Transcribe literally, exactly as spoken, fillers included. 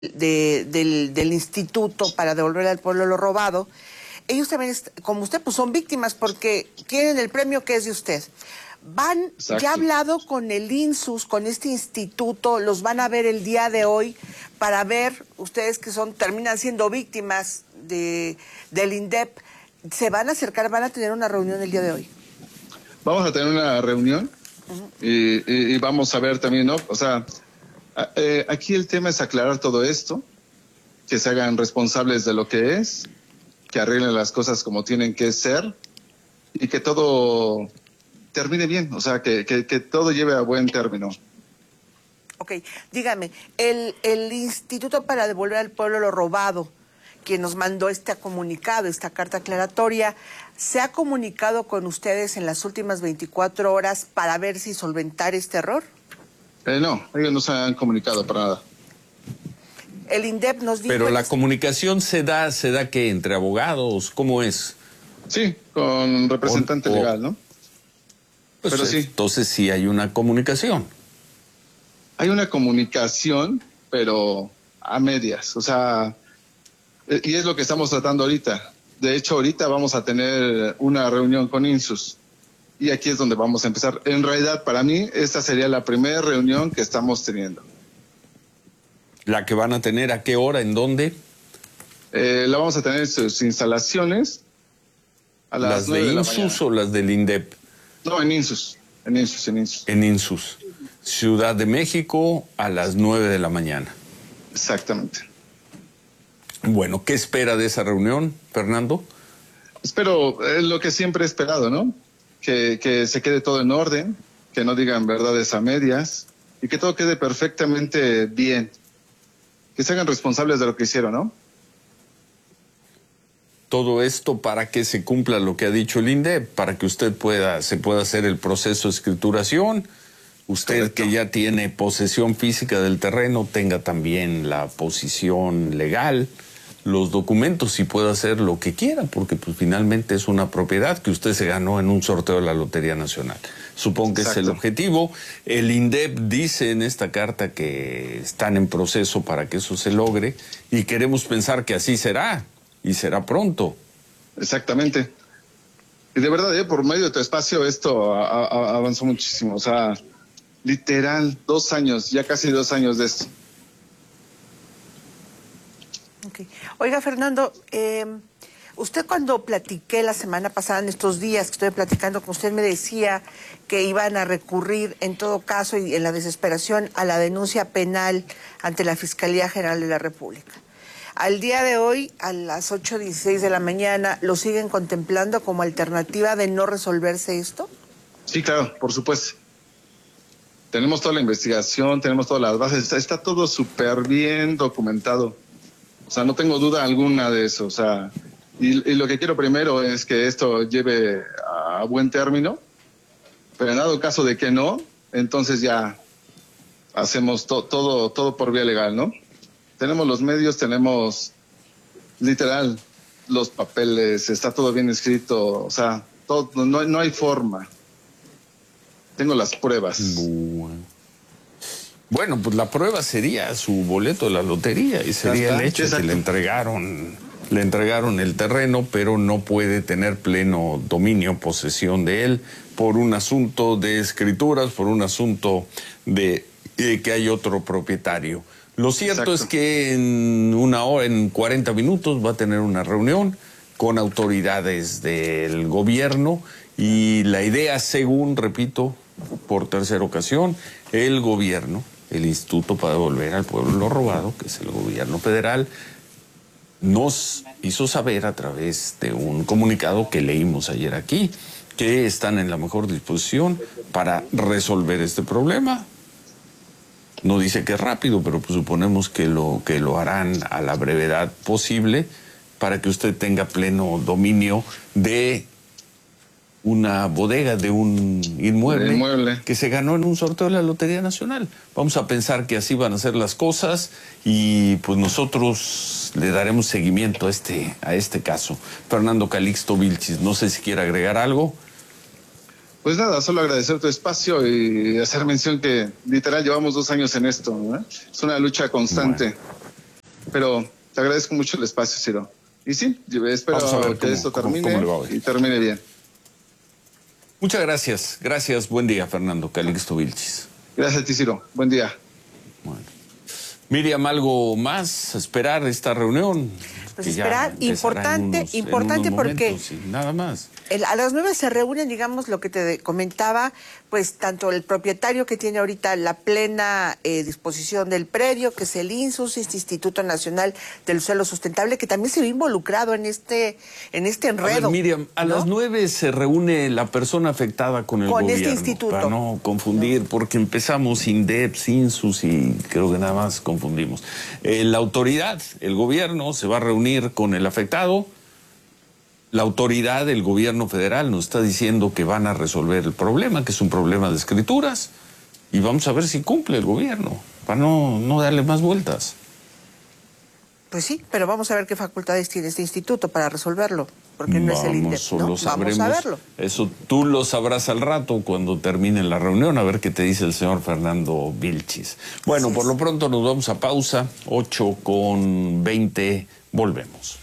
de, del, del Instituto para devolver al pueblo lo robado, ellos también, como usted, pues son víctimas porque tienen el premio que es de usted. Van, Exacto. ya ha hablado con el INSUS, con este instituto, los van a ver el día de hoy para ver, ustedes que son, terminan siendo víctimas de, del INDEP, ¿se van a acercar, van a tener una reunión el día de hoy? Vamos a tener una reunión uh-huh. y, y, y vamos a ver también, ¿no? O sea, eh, aquí el tema es aclarar todo esto, que se hagan responsables de lo que es, que arreglen las cosas como tienen que ser y que todo termine bien, o sea, que, que, que todo lleve a buen término. Ok, dígame, el, el Instituto para Devolver al Pueblo lo Robado, quien nos mandó este comunicado, esta carta aclaratoria, ¿se ha comunicado con ustedes en las últimas veinticuatro horas para ver si solventar este error? Eh, no, ellos no se han comunicado para nada. El INDEP nos dijo... Pero la comunicación se da, ¿se da qué? ¿Entre abogados? ¿Cómo es? Sí, con representante o, o... legal, ¿no? Pues Pero sí. Entonces sí hay una comunicación. Hay una comunicación, pero a medias, o sea, y es lo que estamos tratando ahorita. De hecho, ahorita vamos a tener una reunión con INSUS y aquí es donde vamos a empezar. En realidad, para mí, esta sería la primera reunión que estamos teniendo. ¿La que van a tener a qué hora? ¿En dónde? Eh, la vamos a tener en sus instalaciones a las, ¿Las de INSUS o las del INDEP? No, en INSUS, en INSUS, en INSUS. En INSUS. Ciudad de México a las nueve de la mañana. Exactamente. Bueno, ¿qué espera de esa reunión, Fernando? Espero eh, lo que siempre he esperado, ¿no? Que, que se quede todo en orden, que no digan verdades a medias y que todo quede perfectamente bien. Que se hagan responsables de lo que hicieron, ¿no? Todo esto para que se cumpla lo que ha dicho el INDEP, para que usted pueda, se pueda hacer el proceso de escrituración. Usted, correcto, que ya tiene posesión física del terreno, tenga también la posición legal, los documentos y pueda hacer lo que quiera, porque pues finalmente es una propiedad que usted se ganó en un sorteo de la Lotería Nacional. Supongo que exacto, es el objetivo. El INDEP dice en esta carta que están en proceso para que eso se logre y queremos pensar que así será. Y será pronto. Exactamente. Y de verdad, eh, por medio de tu espacio esto a, a, avanzó muchísimo. O sea, literal, dos años, ya casi dos años de esto. Okay. Oiga, Fernando, eh, usted cuando platiqué la semana pasada, en estos días que estoy platicando con usted, me decía que iban a recurrir en todo caso y en la desesperación a la denuncia penal ante la Fiscalía General de la República. Al día de hoy, a las ocho dieciséis de la mañana, ¿lo siguen contemplando como alternativa de no resolverse esto? Sí, claro, por supuesto. Tenemos toda la investigación, tenemos todas las bases, está, está todo súper bien documentado. O sea, no tengo duda alguna de eso. O sea, y, y lo que quiero primero es que esto lleve a buen término, pero en dado caso de que no, entonces ya hacemos to, todo, todo por vía legal, ¿no? Tenemos los medios, tenemos literal los papeles, está todo bien escrito, o sea, todo, no, no hay forma. Tengo las pruebas. Bueno. bueno, pues la prueba sería su boleto de la lotería y sería el hecho que le entregaron, le entregaron el terreno, pero no puede tener pleno dominio, posesión de él, por un asunto de escrituras, por un asunto de eh, que hay otro propietario. Lo cierto Exacto. es que en una hora, en cuarenta minutos, va a tener una reunión con autoridades del gobierno y la idea, según, repito, por tercera ocasión, el gobierno, el Instituto para Devolver al Pueblo lo Robado, que es el gobierno federal, nos hizo saber a través de un comunicado que leímos ayer aquí, que están en la mejor disposición para resolver este problema. No dice que es rápido, pero pues suponemos que lo, que lo harán a la brevedad posible para que usted tenga pleno dominio de una bodega, de un inmueble, inmueble que se ganó en un sorteo de la Lotería Nacional. Vamos a pensar que así van a ser las cosas y pues nosotros le daremos seguimiento a este, a este caso. Fernando Calixto Vilchis, no sé si quiere agregar algo. Pues nada, solo agradecer tu espacio y hacer mención que literal llevamos dos años en esto, ¿no? Es una lucha constante. Bueno. Pero te agradezco mucho el espacio, Ciro. Y sí, yo espero que cómo, esto cómo, termine cómo le va hoy. y termine bien. Muchas gracias. Gracias. Buen día, Fernando Calixto Vilchis. Gracias a ti, Ciro. Buen día. Bueno. Miriam, ¿algo más? ¿Esperar esta reunión? Pues Que ya esperar, empezará importante, en unos- en importante unos porque momentos, y nada más. el- a las nueve se reúnen, digamos, lo que te de- comentaba, pues tanto el propietario que tiene ahorita la plena eh, disposición del predio, que es el INSUS, este Instituto Nacional del Suelo Sustentable, que también se ve involucrado en este, en este A enredo. ver, Miriam, a ¿no? las nueve se reúne la persona afectada con el Con gobierno. este instituto. Para no confundir, porque empezamos INDEP, INSUS y creo que nada más confundimos. Eh, la autoridad, el gobierno, se va a reunir con el afectado. La autoridad del gobierno federal nos está diciendo que van a resolver el problema, que es un problema de escrituras, y vamos a ver si cumple el gobierno, para no, no darle más vueltas. Pues sí, pero vamos a ver qué facultades tiene este instituto para resolverlo, porque no es el INDEP, Vamos, ¿no? lo Vamos sabremos. a verlo. Eso tú lo sabrás al rato cuando termine la reunión, a ver qué te dice el señor Fernando Vilchis. Bueno, Así por es. lo pronto nos vamos a pausa, ocho con veinte, volvemos.